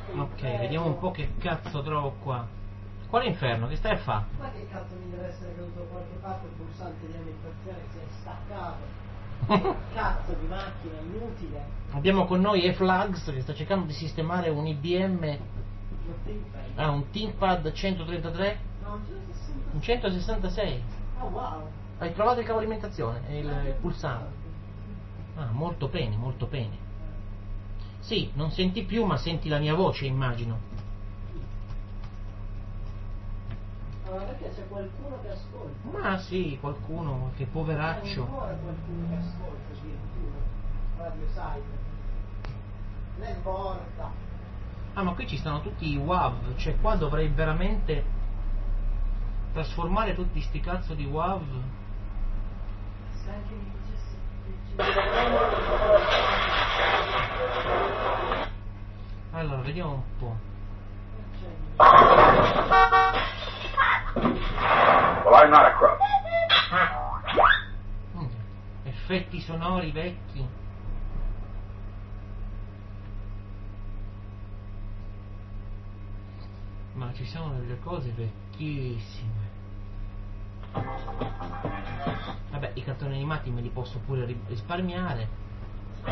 Ok, vediamo un po' che cazzo trovo qua. Quale inferno? Che stai a fa'? Ma che cazzo mi deve essere caduto da qualche parte il pulsante di alimentazione che si è staccato? Cazzo di macchina inutile. Abbiamo con noi E-Flags che sta cercando di sistemare un IBM, un ThinkPad 133, No, un 166. Oh wow. Hai trovato il cavo alimentazione e il pulsante? Ah, molto bene, molto bene. Sì, non senti più ma senti la mia voce, immagino. Allora perché c'è qualcuno che ascolta? Ma sì, qualcuno, che poveraccio. Ancora qualcuno che ascolta addirittura. Radio Cyber. Nel porta. Ah, ma qui ci stanno tutti i WAV, cioè qua dovrei veramente trasformare tutti sti cazzo di WAV. Se anche mi dicessi Allora, vediamo un po'. Well, I'm not a crook. Effetti sonori vecchi. Ma ci sono delle cose vecchissime. Vabbè, i cartoni animati me li posso pure risparmiare.